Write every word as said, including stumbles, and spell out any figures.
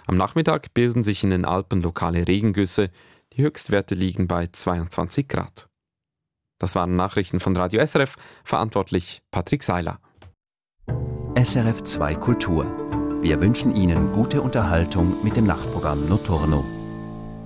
Am Nachmittag bilden sich in den Alpen lokale Regengüsse. Die Höchstwerte liegen bei zweiundzwanzig Grad. Das waren Nachrichten von Radio S R F, verantwortlich Patrick Seiler. S R F zwei Kultur. Wir wünschen Ihnen gute Unterhaltung mit dem Nachtprogramm Notturno.